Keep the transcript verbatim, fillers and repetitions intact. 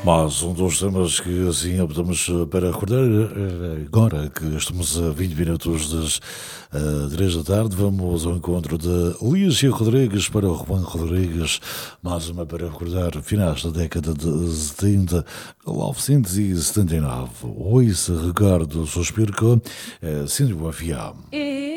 Mas um dos temas que assim optamos para recordar, agora que estamos a vinte minutos das uh, três da tarde, vamos ao encontro de Lígia Rodrigues para o Juan Rodrigues, mais uma para recordar finais da década de setenta, mil novecentos e setenta e nove. Ouça, recordo, suspiro com uh, Síndrome F M.